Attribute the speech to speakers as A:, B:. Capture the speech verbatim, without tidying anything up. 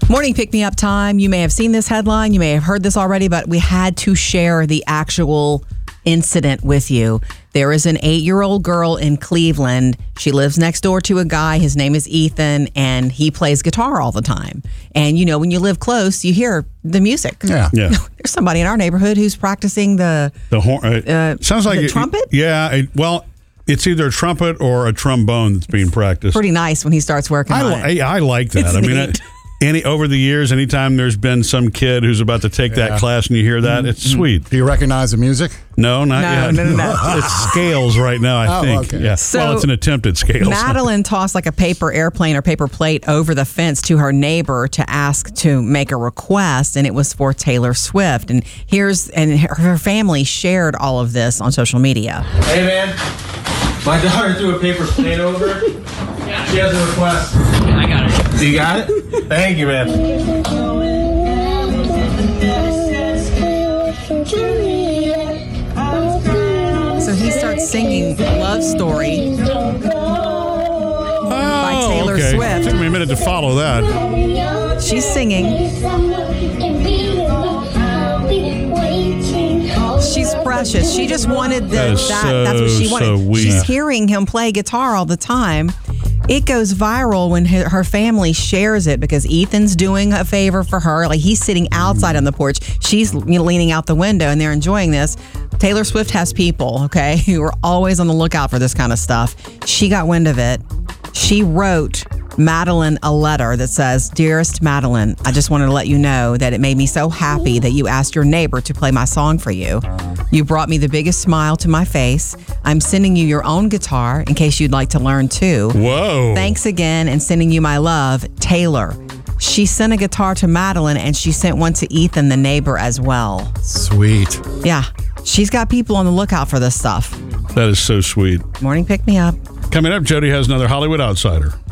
A: Morning pick-me-up time. You may have seen this headline. You may have heard this already, but we had to share the actual incident with you. There is an eight-year-old girl in Cleveland. She lives next door to a guy. His name is Ethan, and he plays guitar all the time. And, you know, when you live close, you hear the music.
B: Yeah.
C: Yeah.
A: There's somebody in our neighborhood who's practicing the,
C: The horn. Uh,
A: uh,
C: sounds like
A: the
C: it-
A: trumpet?
C: Yeah. It, well, it's either a trumpet or a trombone that's being practiced.
A: Pretty nice when he starts working
C: I,
A: on
C: li-
A: it.
C: I like that.
A: It's
C: I mean,
A: neat.
C: I, any over the years, anytime there's been some kid who's about to take
B: Yeah.
C: that class and you hear that, it's sweet.
B: Do you recognize the music?
C: No, not
A: No,
C: yet.
A: no, no, no.
C: It's scales right now, I
B: Oh,
C: think.
B: okay.
C: Yeah.
A: So,
C: well, it's an attempt at scales.
A: Madeline tossed like a paper airplane or paper plate over the fence to her neighbor to ask to make a request, and it was for Taylor Swift. And here's and her her family shared all of this on social media.
D: Hey man, my daughter threw a paper plate over. She has a request.
E: I got it.
D: You got it? Thank you, man.
A: So he starts singing Love Story by
C: Oh,
A: Taylor
C: okay.
A: Swift.
C: It took me a minute to follow that.
A: She's singing. She's precious. She just wanted the,
C: That
A: that.
C: is
A: That's what she
C: so,
A: wanted.
C: so weak.
A: She's hearing him play guitar all the time. It goes viral when her her family shares it because Ethan's doing a favor for her. Like he's sitting outside on the porch. She's you know, leaning out the window and they're enjoying this. Taylor Swift has people, okay, who are always on the lookout for this kind of stuff. She got wind of it. She wrote Madeline a letter that says, "Dearest Madeline, I just wanted to let you know that it made me so happy that you asked your neighbor to play my song for you. You brought me the biggest smile to my face. I'm sending you your own guitar in case you'd like to learn too.
C: Whoa.
A: Thanks again and sending you my love, Taylor." She sent a guitar to Madeline and she sent one to Ethan, the neighbor, as well.
B: Sweet.
A: Yeah, she's got people on the lookout for this stuff.
C: That is so sweet.
A: Morning pick me up.
C: Coming up, Jody has another Hollywood Outsider.